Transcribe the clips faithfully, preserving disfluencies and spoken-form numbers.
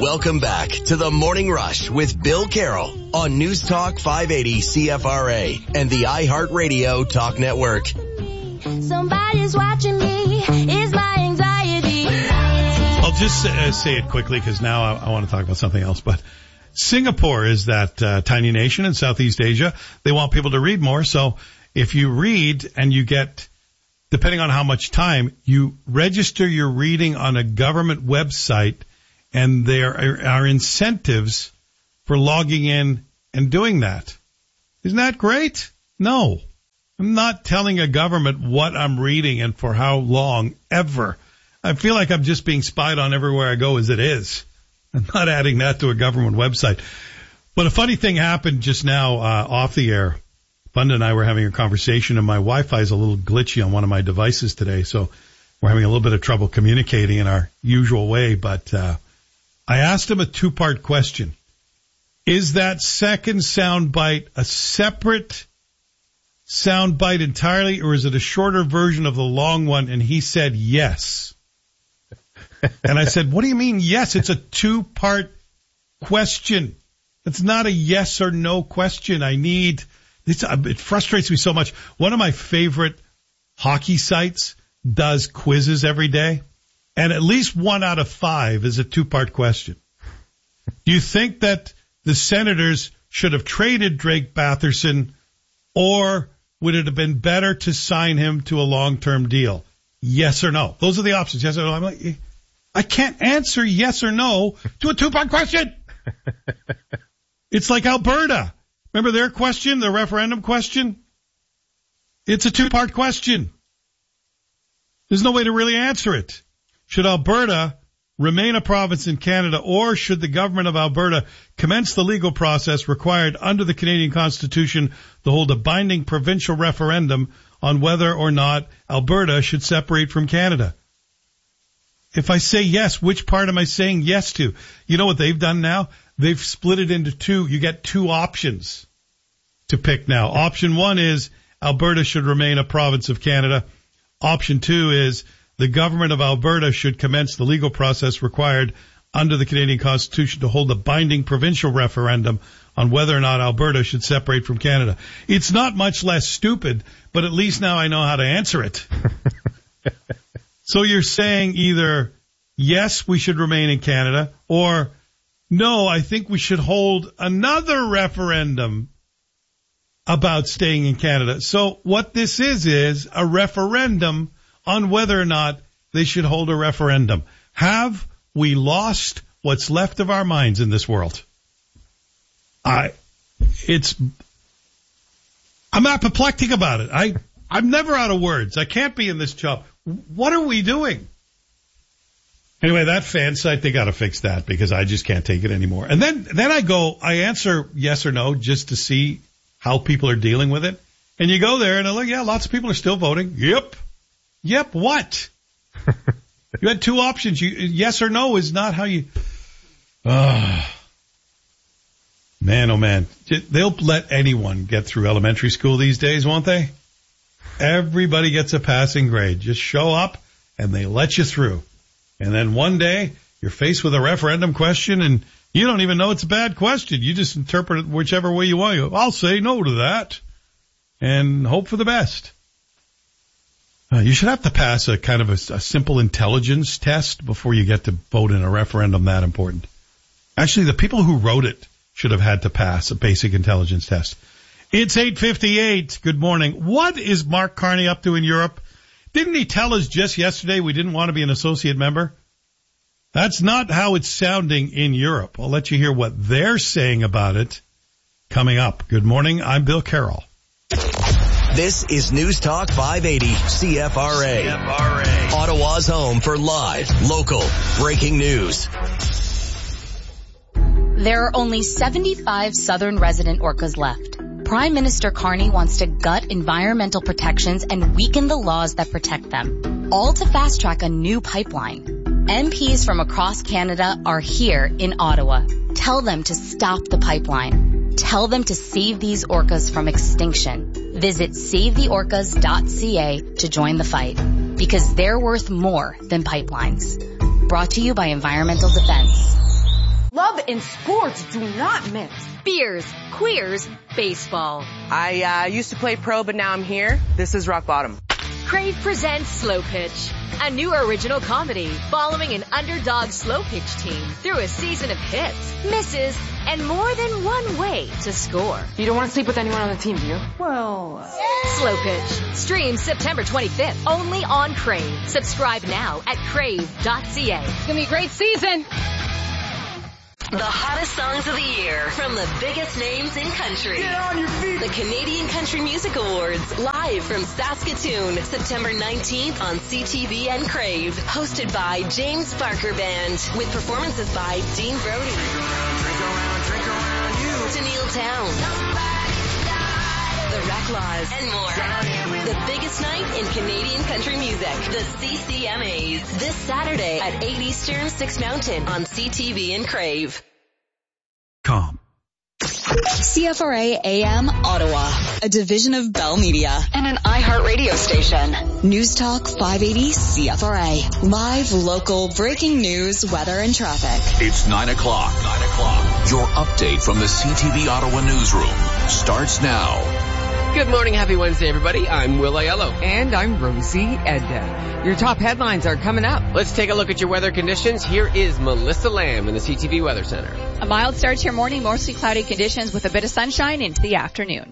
Welcome back to the Morning Rush with Bill Carroll on News Talk five eighty C F R A and the iHeartRadio Talk Network. Somebody's watching me. Is my anxiety. I'll just uh, say it quickly because now I, I want to talk about something else. But Singapore is that uh, tiny nation in Southeast Asia. They want people to read more. So if you read and you get, depending on how much time, you register your reading on a government website, and there are, are incentives for logging in and doing that. Isn't that great? No. I'm not telling a government what I'm reading and for how long, ever. I feel like I'm just being spied on everywhere I go as it is. I'm not adding that to a government website. But a funny thing happened just now uh, off the air. Funda and I were having a conversation, and my Wi-Fi is a little glitchy on one of my devices today, so we're having a little bit of trouble communicating in our usual way. But uh, I asked him a two-part question. Is that second soundbite a separate soundbite entirely, or is it a shorter version of the long one? And he said yes. And I said, what do you mean yes? It's a two-part question. It's not a yes or no question. I need, it's, it frustrates me so much. One of my favorite hockey sites does quizzes every day, and at least one out of five is a two-part question. Do you think that the Senators should have traded Drake Batherson, or would it have been better to sign him to a long-term deal? Yes or no? Those are the options. Yes or no? I'm like, I can't answer yes or no to a two-part question. It's like Alberta. Remember their question, the referendum question? It's a two-part question. There's no way to really answer it. Should Alberta remain a province in Canada, or should the government of Alberta commence the legal process required under the Canadian Constitution to hold a binding provincial referendum on whether or not Alberta should separate from Canada? If I say yes, which part am I saying yes to? You know what they've done now? They've split it into two. You get two options to pick now. Option one is Alberta should remain a province of Canada. Option two is the government of Alberta should commence the legal process required under the Canadian Constitution to hold a binding provincial referendum on whether or not Alberta should separate from Canada. It's not much less stupid, but at least now I know how to answer it. So you're saying either, yes, we should remain in Canada, or no, I think we should hold another referendum about staying in Canada. So what this is, is a referendum on whether or not they should hold a referendum. Have we lost what's left of our minds in this world? I, it's, I'm apoplectic about it. I, I'm never out of words. I can't be in this job. What are we doing? Anyway, that fan site, they got to fix that because I just can't take it anymore. And then, then I go, I answer yes or no just to see how people are dealing with it. And you go there and I'm like, yeah, lots of people are still voting. Yep. Yep. What? You had two options. You, yes or no is not how you, oh, man, oh man. They'll let anyone get through elementary school these days, won't they? Everybody gets a passing grade. Just show up and they let you through. And then one day you're faced with a referendum question and you don't even know it's a bad question. You just interpret it whichever way you want. You, I'll say no to that and hope for the best. Uh, you should have to pass a kind of a, a simple intelligence test before you get to vote in a referendum that important. Actually, the people who wrote it should have had to pass a basic intelligence test. It's eight fifty-eight. Good morning. What is Mark Carney up to in Europe? Didn't he tell us just yesterday we didn't want to be an associate member? That's not how it's sounding in Europe. I'll let you hear what they're saying about it coming up. Good morning. I'm Bill Carroll. This is News Talk five eighty C F R A. C F R A. Ottawa's home for live, local, breaking news. There are only seventy-five southern resident orcas left. Prime Minister Carney wants to gut environmental protections and weaken the laws that protect them, all to fast-track a new pipeline. M Ps from across Canada are here in Ottawa. Tell them to stop the pipeline. Tell them to save these orcas from extinction. Visit save the orcas dot c a to join the fight, because they're worth more than pipelines. Brought to you by Environmental Defense. Love and sports do not mix. Beers, queers, baseball. I uh, used to play pro, but now I'm here. This is rock bottom. Crave presents Slow Pitch, a new original comedy following an underdog slow pitch team through a season of hits, misses, and more than one way to score. You don't want to sleep with anyone on the team, do you? Well, Slow Pitch. Stream September twenty-fifth, only on Crave. Subscribe now at crave dot c a. It's gonna be a great season. The hottest songs of the year from the biggest names in country. Get on your feet! The Canadian Country Music Awards, live from Saskatoon, September nineteenth on C T V and Crave. Hosted by James Barker Band, with performances by Dean Brody, Drink around, drink around you. Tennille Towns, The Reclaws, and more. The biggest night in Canadian country music, the C C M As. This Saturday at eight Eastern, six Mountain on C T V and Crave. Com. C F R A A M Ottawa, a division of Bell Media and an iHeart radio station. News Talk five eighty C F R A. Live, local, breaking news, weather, and traffic. It's nine o'clock. Nine o'clock. Your update from the C T V Ottawa newsroom starts now. Good morning. Happy Wednesday, everybody. I'm Will Aiello. And I'm Rosie Edda. Your top headlines are coming up. Let's take a look at your weather conditions. Here is Melissa Lamb in the C T V Weather Center. A mild start to your morning, mostly cloudy conditions with a bit of sunshine into the afternoon.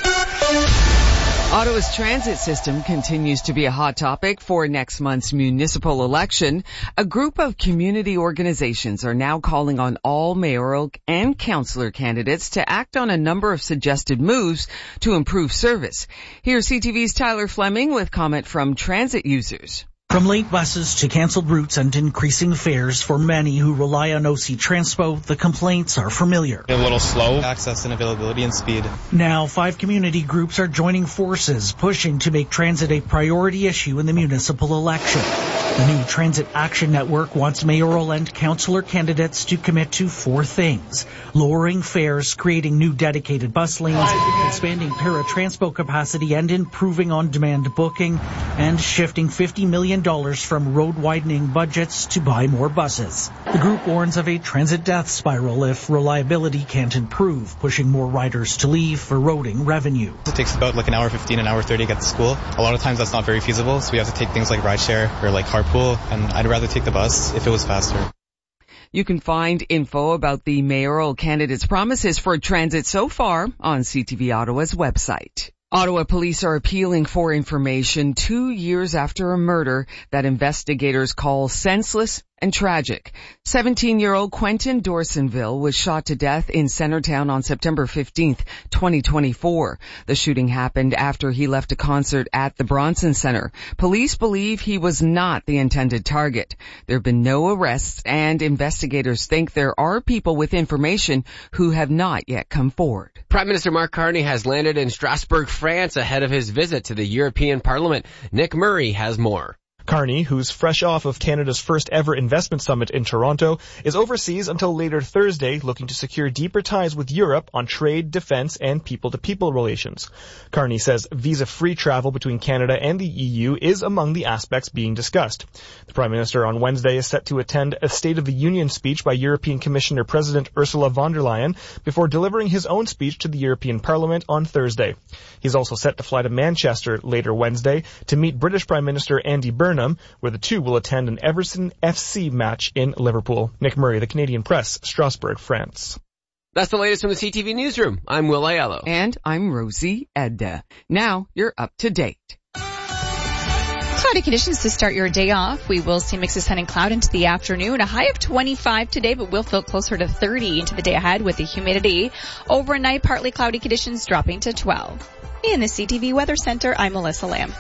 Ottawa's transit system continues to be a hot topic for next month's municipal election. A group of community organizations are now calling on all mayoral and councillor candidates to act on a number of suggested moves to improve service. Here's C T V's Tyler Fleming with comment from transit users. From late buses to canceled routes and increasing fares for many who rely on O C Transpo, the complaints are familiar. A little slow. Access and availability and speed. Now, five community groups are joining forces, pushing to make transit a priority issue in the municipal election. The new Transit Action Network wants mayoral and councillor candidates to commit to four things: lowering fares, creating new dedicated bus lanes, expanding paratranspo capacity and improving on-demand booking, and shifting fifty million dollars from road widening budgets to buy more buses. The group warns of a transit death spiral if reliability can't improve, pushing more riders to leave, eroding revenue. It takes about like an hour fifteen, an hour thirty to get to school. A lot of times that's not very feasible, so we have to take things like rideshare or like carpool, and I'd rather take the bus if it was faster. You can find info about the mayoral candidates' promises for transit so far on C T V Ottawa's website. Ottawa police are appealing for information two years after a murder that investigators call senseless and tragic. seventeen-year-old Quentin Dorsonville was shot to death in Centertown on September fifteenth, twenty twenty-four. The shooting happened after he left a concert at the Bronson Center. Police believe he was not the intended target. There have been no arrests, and investigators think there are people with information who have not yet come forward. Prime Minister Mark Carney has landed in Strasbourg, France, ahead of his visit to the European Parliament. Nick Murray has more. Carney, who's fresh off of Canada's first ever investment summit in Toronto, is overseas until later Thursday, looking to secure deeper ties with Europe on trade, defense, and people-to-people relations. Carney says visa-free travel between Canada and the E U is among the aspects being discussed. The Prime Minister on Wednesday is set to attend a State of the Union speech by European Commissioner President Ursula von der Leyen before delivering his own speech to the European Parliament on Thursday. He's also set to fly to Manchester later Wednesday to meet British Prime Minister Andy Burnham, where the two will attend an Everton F C match in Liverpool. Nick Murray, The Canadian Press, Strasbourg, France. That's the latest from the C T V Newsroom. I'm Will Aiello. And I'm Rosie Edda. Now you're up to date. Cloudy conditions to start your day off. We will see mixes sun and cloud into the afternoon. A high of twenty-five today, but we'll feel closer to thirty into the day ahead with the humidity. Overnight, partly cloudy conditions dropping to twelve. In the C T V Weather Center, I'm Melissa Lamb.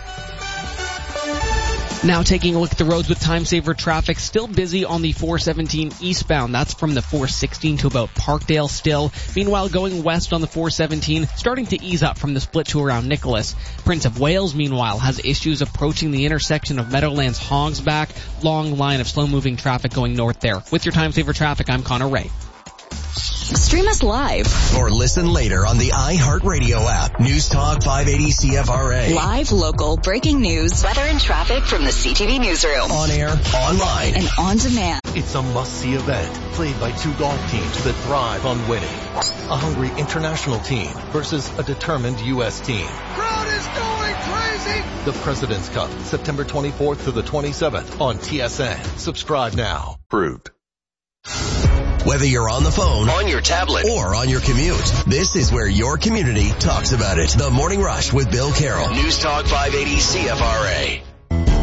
Now taking a look at the roads with time saver traffic, still busy on the four seventeen eastbound. That's from the four sixteen to about Parkdale still. Meanwhile, going west on the four seventeen, starting to ease up from the split to around Nicholas. Prince of Wales, meanwhile, has issues approaching the intersection of Meadowlands Hogsback. Long line of slow-moving traffic going north there. With your time saver traffic, I'm Connor Ray. Stream us live or listen later on the iHeartRadio app. News Talk five eighty C F R A. Live, local, breaking news, weather and traffic from the C T V Newsroom. On air, online, and on demand. It's a must-see event played by two golf teams that thrive on winning. A hungry international team versus a determined U S team. Crowd is going crazy! The President's Cup, September twenty-fourth to the twenty-seventh on T S N. Subscribe now. Proved. Whether you're on the phone, on your tablet, or on your commute, this is where your community talks about it. The Morning Rush with Bill Carroll. News Talk five eighty C F R A.